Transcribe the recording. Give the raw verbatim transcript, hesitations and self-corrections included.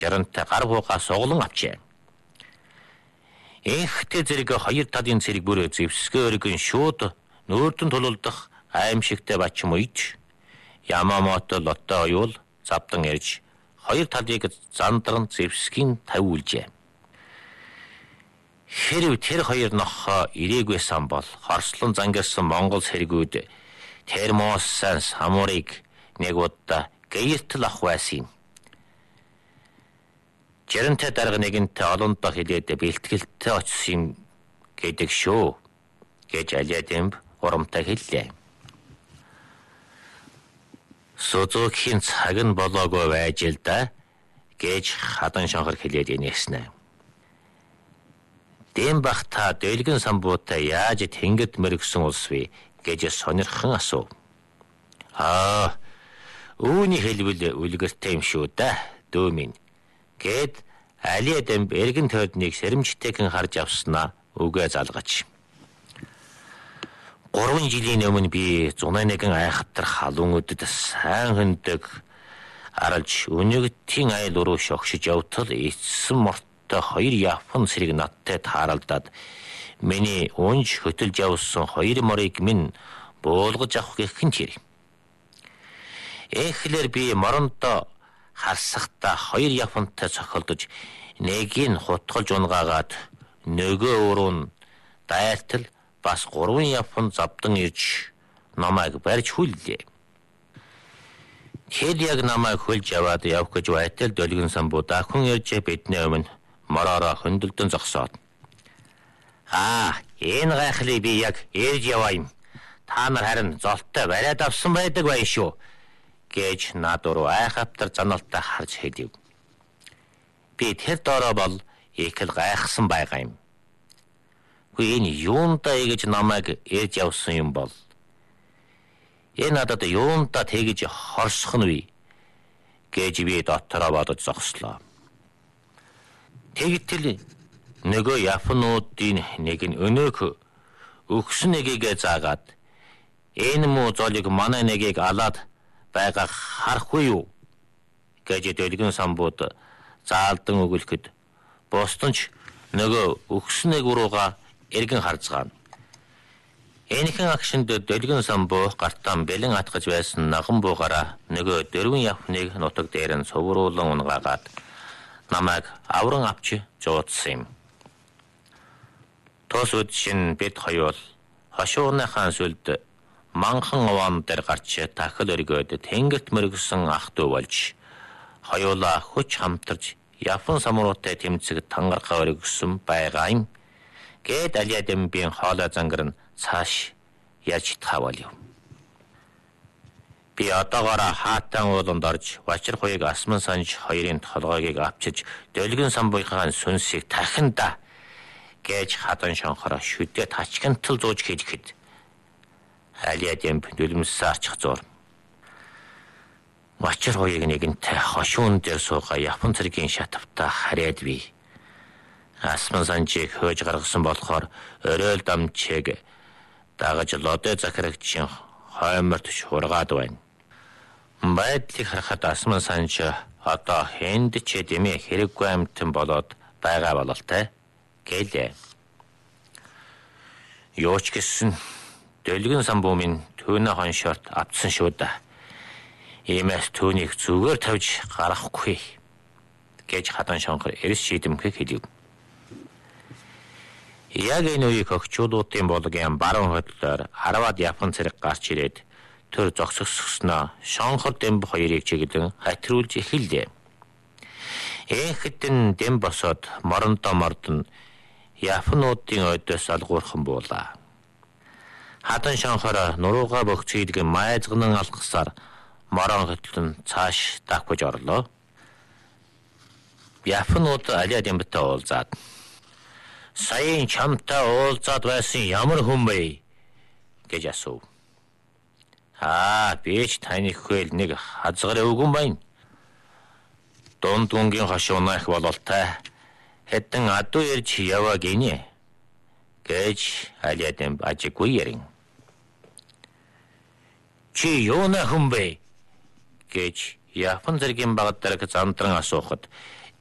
Жарантай гар буугаа суглан авчээ. Энхтэй зэрэг хоёр талын зэрэг бүр зэвсгээ өргөн шууд нөөрдөн тулуулдах аимшигтай бачим үйж Ямамото лоттой оюул завдан ирж хоёр талыг зандран зэвсгийн тавиулжээ. Хэрв тэр хоёр нохоо ирээгүйсэн бол хорслон зангирсан Монгол сэргүүд термосан самурыг нэг удаа гэртэл ах байсан юм. Жарантай дарга нэгэнтэй олондоо хилээд бэлтгэлтэй очсон юм гэдэг шүү гэж Алиадэмб урамтай хэллээ. Сузукийн цаг нь болоогүй байж л да гэж Хадан Шонхор хэлээд инээснэ. Дэмбах та дэлгэн самбуутай яаж тэнгид мэрэгсэн улс вэ гэж сонирхон асуув. Аа, үүний хэлбэл үлгэртэй юм шүү да дөө минь гэд Алиадэмб эргэн тойрныг сэрэмжтэйхэн харж авснаа үгээ залгаж. Гурван жилийн өмнө би зуны нэгэн айхавтар халуун өдөд сайн хөндөг аралж өнөгтийн айл руу шогшиж явтал эцсэн мортой хоёр япон сэрэг надтай тааралдаад миний унж хөтөлж явсан хоёр морыг минь буулгаж авах гэх нь тэр. Эхлэр би морондоо харсахта хоёр японтой цохолдож нэг нь хутгалж унгаагаад нөгөө өрөө нь дайлтал бас гурван япон завдан ирж намайг барьж хүллээ. Тэр яг намайг хөлж яваад явах гэж байтал Дэлгэн самбуу дахин ирж бидний өмнө мороороо хөндлөлтөн зогсоод. Аа, энэ гайхлыг би яг ирж яваа юм. Та нар харин золтой бариад авсан байдаг байх шүү гэж над руу айхавтар заналтай харж хэлв. Би тэр доороо бол их л гайхсан байгаа юм. Хөөе энэ юундаа гэж намайг ээж явсан юм бол энэ надад юундаа тэгж хорсох нь вэ гэж би дотороо бодож зогслоо. Тэгтэл нөгөө японуудын нэг нь өнөөх өгсөн нэгийг заагаад энэ муу золыг манай нэгийг алаад байгаа харахгүй юу гэж Дэлгэн самбууд заалдан өгүүлэхэд бусдын ч нөгөө өгсөн нэг руугаа эргэн харцгаана. Энэхэн агшинд Дэлгэн самбуу гартан бэлэн атгаж байсан наган буугаараа нөгөө дөрвөн японыг нутаг дээр нь сувруулан унгаагаад намайг авран авч жуудсан юм. Тос үдшин бид хоёул хошууныхаа сүлд манхан овоон дээр гарч тахил өргөөд тэнгэрт мөргсөн ах дүү болж хоёулаа хүч хамтарч япон самуруутай тэмцэг тангархаа өргөсөн байгаа юм. Гэт Алиадэмбийн хоолой зангар нь цааш яаж тавал юм. Би одоогоор хаатан ууланд орж Вачир хуйг асман санж хоёрын толгойг авчиж Дэлгэн самбуугийн сүнсийг тахинда гэж Хадан Шонхороо шүдээ тачгантал зууж хэлэхэд Алиадэмб нүлэмсээ арчих зур. Вачир хуйг нэгэнтэй хошуун дээр суугаа япон цэргийн шатавта хараад би асман санжийг хөөж гаргасан болохоор өрөөл дамчиг дагаж лодой захирагчийн хойморт шуургаад байна. Байдлыг харахад асман санж одоо хэнд ч дэмэ хэрэггүй амтан болоод байгаа бололтой гэлээ. Ёоч гэсэн Дэлгэн самбуу минь түүнээ хоншорт авцсан шүү да. Иймээс түүнийг зүгээр тавьж гарахгүй гэж Хадан Шонхор эрс шийдэмхийг хэлв. Яг энэ үеийг өгчүүлүүдийн болгоом баруун хөдлөөр харваад япон цэрэг гарч ирээд төр зогсгосноо Шонхор Дэмб хоёрыг чиглэн хатруулж эхэллээ. Энхэдэн дэм босоод морондоо мордон японуудын ойдоос алгуурхан буулаа. Хадан Шонхор нуруугаа бөхцөйдг майзгнан алхсаар морон хөтлөн цааш давхиж орлоо. Японууд Алиадэмбтэй уулзаад "Саяын чамтай уулзаад байсан ямар хүн бэ?" гэж асуув. "Аа, би ч танихгүй л нэг хазгар өвгөн байна. Дунд гүнгийн хошуунах бололтой. Хэдэн адуу ирж яваа гинэ." гэж Алиадэмб ажиггүй ярин. "Чи юуна хүн бэ?" гэж Япон зэргийн багт дараг зандран асуухад